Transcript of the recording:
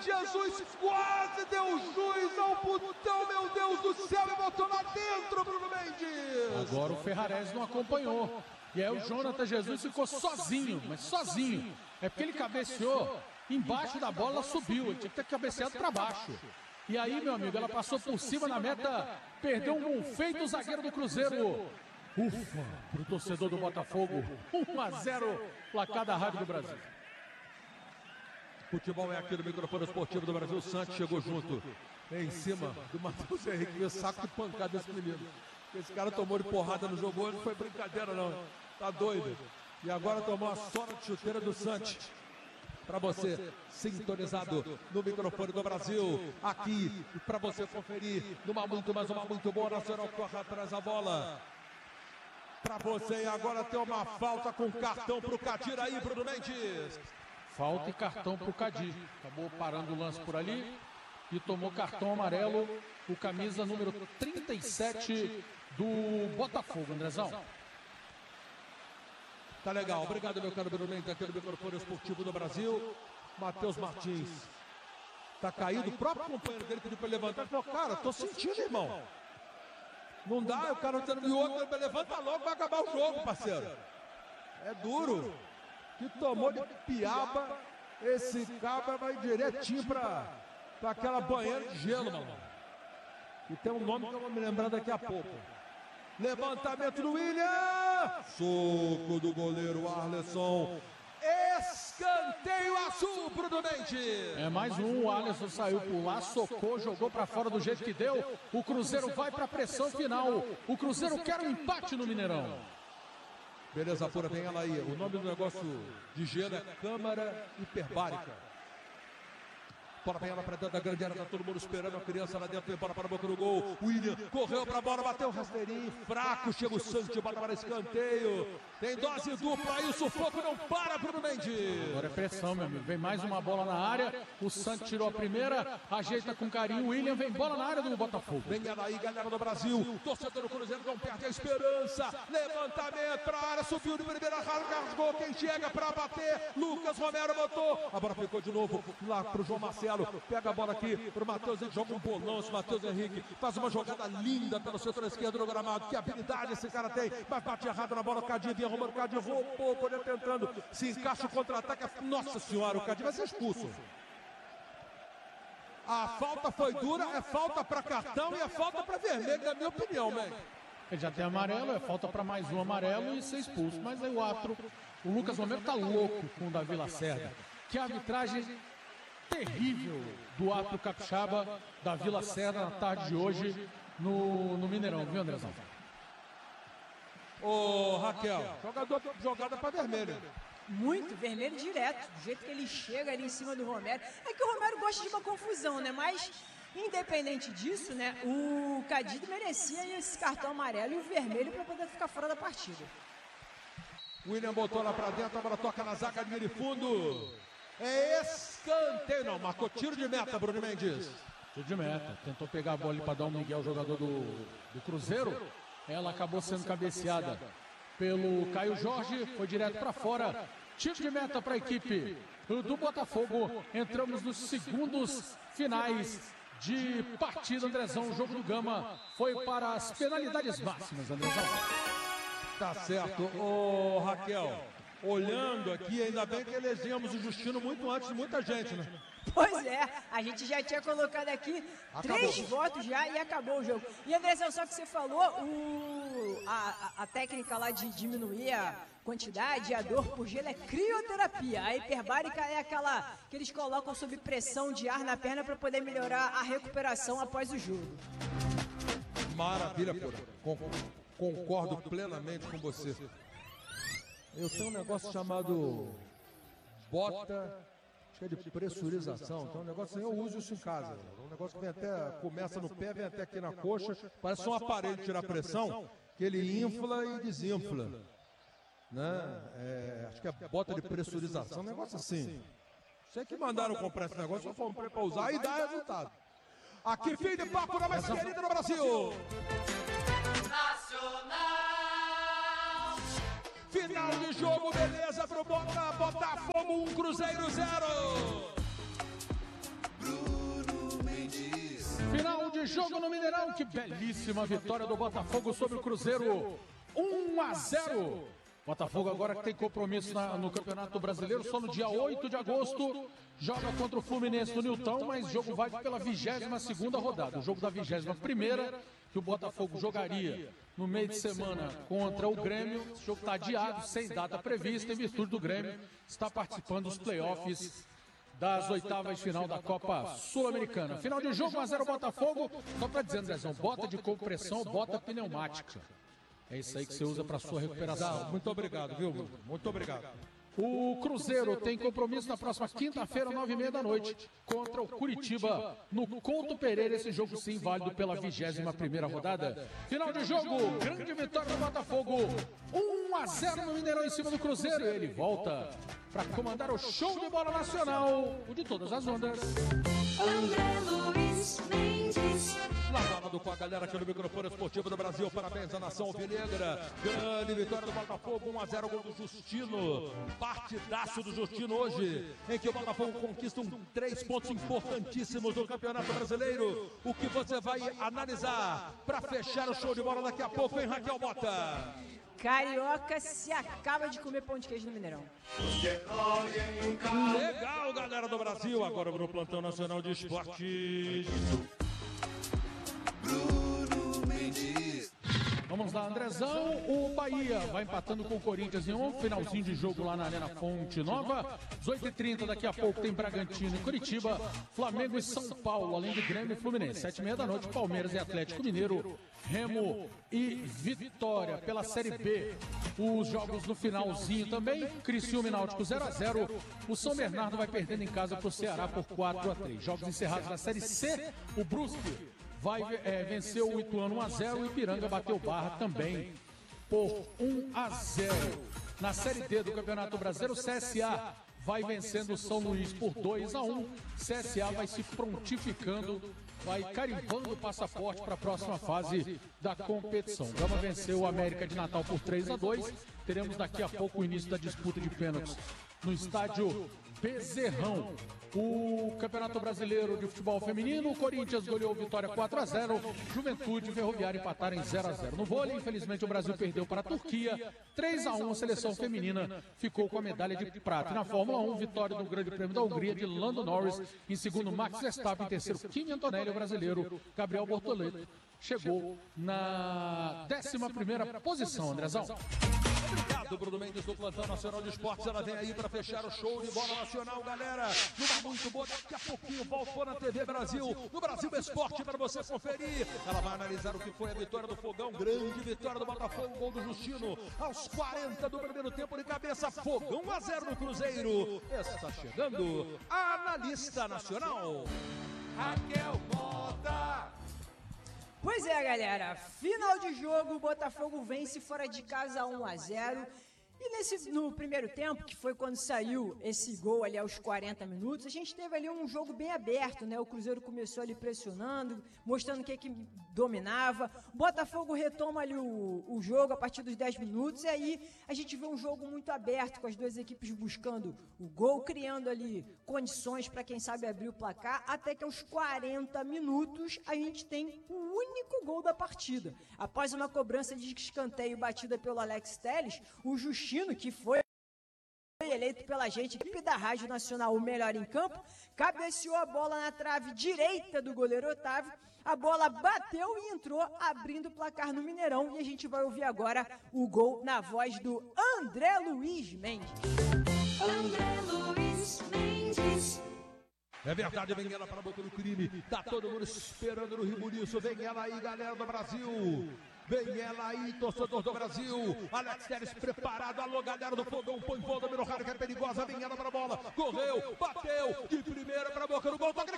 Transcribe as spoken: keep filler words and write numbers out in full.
Jesus quase deu juiz ao botão, meu Deus do céu, e botou lá dentro, Bruno Mendes. Agora o Ferrarese não acompanhou. E aí o Jonathan Jesus ficou sozinho, mas sozinho. É porque ele cabeceou embaixo da bola, ela subiu. Ele tinha que ter cabeceado para baixo. E aí, meu amigo, ela passou por cima na meta, perdeu um gol feito o zagueiro do Cruzeiro. Ufa, pro torcedor do Botafogo, um a zero, placar da Rádio do Brasil. Futebol é aqui no microfone esportivo do Brasil. O Santos chegou junto, em cima do Matheus Henrique, viu saco de pancada desse menino. Esse cara tomou de porrada no jogo hoje, não foi brincadeira não, tá doido. E agora tomou a sola de chuteira do Santos. Para você, sintonizado no microfone do Brasil, aqui, para você conferir, numa muito, mas uma muito boa, Nacional corre atrás da bola. Para você, e agora tem uma falta com cartão para o Cadir aí, Bruno Mendes. Falta e cartão para o Cadir. Acabou parando o lance por ali e tomou cartão amarelo, o camisa número trinta e sete do Botafogo, Andrezão. Tá legal, obrigado meu caro Bruno Mendes, aqui no microfone esportivo do Brasil. Matheus Martins tá caído, o próprio companheiro dele pediu para levantar, ele falou, cara, tô sentindo, irmão. Não dá, o cara tá no outro, levanta logo, vai acabar o jogo, parceiro. É duro. Que tomou de piaba, esse cabra vai direitinho para para aquela banheira de gelo, mano. E tem um nome que eu vou me lembrar daqui a pouco. Levantamento do William! Soco do goleiro Arleson. Escanteio azul, Bruno Mendes. É mais um, o Alisson saiu por lá, socou, jogou para fora do jeito que deu. O Cruzeiro vai para a pressão final. O Cruzeiro quer um empate no Mineirão. Beleza pura, vem ela aí. O nome do negócio de gelo é câmara hiperbárica. Bola vem ela para dentro da grande área, tá todo mundo esperando a criança lá dentro, vem bola para a boca do gol. William correu para a bola, bateu o rasteirinho, fraco, chega o Santos, bota para escanteio. Tem dose dupla aí, o sufoco não para, Bruno Mendes. Agora é pressão, meu amigo. Vem mais uma bola na área, o Santos tirou a primeira, ajeita com carinho, o William vem bola na área do Botafogo. Vem ela aí, galera do Brasil, torcedor do Cruzeiro não perde a esperança. Levantamento para a área, subiu de primeira, rasgou, quem chega para bater, Lucas Romero botou. A bola ficou de novo lá para o João Marcelo. Pega a bola aqui pro Matheus, ele joga um bolão, esse Matheus Henrique faz uma jogada linda pelo setor esquerdo do gramado, que habilidade esse cara tem, mas bate errado na bola, o Cadir vinha arrumando, o Cadir roubou, o poder tentando, se encaixa o contra-ataque, nossa senhora, o Cadir vai ser expulso. A falta foi dura, é falta para cartão e é falta para vermelho, na minha opinião, man. Ele já tem amarelo, é falta para mais um amarelo e ser expulso, mas aí o árbitro, o Lucas Romero tá louco com o Davi Lacerda, que arbitragem terrível do árbitro capixaba da Vila Serra na tarde de hoje no, no Mineirão, viu, Andrezão? Ô, Raquel, jogador, jogada para vermelho. Muito, vermelho direto, do jeito que ele chega ali em cima do Romero. É que o Romero gosta de uma confusão, né? Mas, independente disso, né? O Cadido merecia esse cartão amarelo e o vermelho para poder ficar fora da partida. William botou lá para dentro, a bola toca na zaga de meio fundo. É escanteio, não, marcou tiro de meta, Bruno Mendes. Tiro de meta, tentou pegar a bola para dar um migué ao jogador do, do Cruzeiro. Ela acabou sendo cabeceada pelo Caio Jorge, foi direto para fora. Tiro de meta para a equipe do Botafogo. Entramos nos segundos finais de partida, Andrezão. O jogo do Gama foi para as penalidades máximas, Andrezão. Tá certo, ô Raquel. Olhando aqui, ainda bem que elegemos o Justino muito antes de muita gente, né? Pois é, a gente já tinha colocado aqui acabou. três votos já e acabou o jogo. E André, só que você falou, o, a, a técnica lá de diminuir a quantidade e a dor por gelo é crioterapia. A hiperbárica é aquela que eles colocam sob pressão de ar na perna para poder melhorar a recuperação após o jogo. Maravilha, pura. Concordo plenamente com você. Eu tenho um negócio chamado bota, acho que é de pressurização. Então, um negócio assim, eu uso isso em casa. Um negócio que vem até, começa no pé, vem até aqui na coxa. Parece um aparelho de tirar pressão, que ele infla e desinfla. Né? É, acho que é bota de pressurização, um negócio assim. Sei que mandaram comprar esse negócio, eu comprei para usar e dá resultado. Aqui, fim de papo na mais querida no Brasil. Nacional. Final de jogo, beleza pro Bota, Botafogo um, Cruzeiro zero. jogo no Mineirão, que belíssima vitória do Botafogo sobre o Cruzeiro, um a zero. Botafogo agora que tem compromisso na, no Campeonato Brasileiro, só no dia oito de agosto, joga contra o Fluminense no Nilton, mas o jogo vai pela vigésima segunda rodada. O jogo da vigésima primeira, que o Botafogo jogaria no meio de semana contra o Grêmio. Esse jogo está adiado, sem data prevista, em virtude do Grêmio estar participando dos playoffs das oitavas de final da Copa Sul-Americana. Final de jogo, um a zero Botafogo. Só para dizer, Andrezão, bota de compressão, bota pneumática. É isso aí que você usa para sua recuperação. Muito obrigado, viu? Muito obrigado. O Cruzeiro tem compromisso na próxima quinta-feira, nove e meia da noite, contra o Curitiba, no Couto Pereira. Esse jogo sim válido pela vigésima primeira rodada. Final de jogo, grande vitória do Botafogo, um a zero no Mineirão em cima do Cruzeiro. Ele volta para comandar o show de bola nacional, o de todas as ondas. André Luiz Mendes. Lavado com a galera aqui no microfone esportivo do Brasil. Parabéns à nação alvinegra. Grande vitória do Botafogo, um a zero, gol do Justino. Partidaço do Justino hoje, em que o Botafogo conquista um, três pontos importantíssimos do Campeonato Brasileiro. O que você vai analisar para fechar o show de bola daqui a pouco, hein, Raquel Mota? Carioca se acaba de comer pão de queijo no Mineirão. Legal, galera do Brasil. Agora no Plantão Nacional de Esportes. Bruno Mendes. Vamos lá, Andrezão. O Bahia vai empatando com o Corinthians em um finalzinho de jogo lá na Arena Fonte Nova. dezoito e trinta, daqui a pouco tem Bragantino e Curitiba, Flamengo e São Paulo, além de Grêmio e Fluminense. sete e meia da noite, Palmeiras e Atlético Mineiro, Remo e Vitória. Pela Série B, os jogos no finalzinho também, Criciúma e Náutico zero a zero. O São Bernardo vai perdendo em casa para o Ceará por quatro a três. Jogos encerrados na Série C, o Brusque vai é, vencer o Ituano um a zero, o Ipiranga bateu Barra também por um a zero. Na Série D do Campeonato Brasileiro, o C S A vai vencendo o São Luís por dois a um. C S A vai se prontificando, vai carimbando o passaporte para a próxima fase da competição. Gama venceu o América de Natal por três a dois. Teremos daqui a pouco o início da disputa de pênaltis no estádio Bezerrão. O Campeonato Brasileiro de Futebol Feminino, o Corinthians goleou Vitória quatro a zero, Juventude e Ferroviária empataram em zero a zero. No vôlei, infelizmente, o Brasil perdeu para a Turquia, três a um, a seleção feminina ficou com a medalha de prata. E na Fórmula um, vitória do Grande Prêmio da Hungria de Lando Norris, em segundo Max Verstappen, em terceiro Kimi Antonelli, o brasileiro Gabriel Bortoleto chegou na décima primeira posição, Andrezão. Obrigado, Bruno Mendes, do Plantão Nacional de Esportes. Ela vem aí para fechar o show de bola nacional, galera. Numa muito boa, daqui a pouquinho voltou na T V Brasil, no Brasil Esporte, para você conferir. Ela vai analisar o que foi a vitória do Fogão, grande vitória do Botafogo, gol do Justino, aos quarenta do primeiro tempo de cabeça. Fogão um a zero no Cruzeiro. Está chegando a analista nacional, Raquel Mota. Pois é, galera, final de jogo, o Botafogo vence fora de casa um a zero. E nesse, no primeiro tempo, que foi quando saiu esse gol ali aos quarenta minutos, a gente teve ali um jogo bem aberto, né? O Cruzeiro começou ali pressionando, mostrando que, que dominava. O Botafogo retoma ali o, o jogo a partir dos dez minutos, e aí a gente vê um jogo muito aberto, com as duas equipes buscando o gol, criando ali condições para quem sabe abrir o placar, até que aos quarenta minutos a gente tem o único gol da partida. Após uma cobrança de escanteio batida pelo Alex Telles, o Justino, que foi eleito pela gente, equipe da Rádio Nacional, o melhor em campo, cabeceou a bola na trave direita do goleiro Otávio, a bola bateu e entrou, abrindo o placar no Mineirão, e a gente vai ouvir agora o gol na voz do André Luiz Mendes. André Luiz Mendes. É verdade, vem ela para a boca do crime, tá todo mundo esperando no Rio Bonito, vem ela aí, galera do Brasil. Vem ela aí, torcedor do Brasil. Alex Telles preparado. Alô, galera do Fogão. Põe volta, virou cara que é perigosa. Vem ela para a bola. Correu, bateu. De primeira para a boca do gol.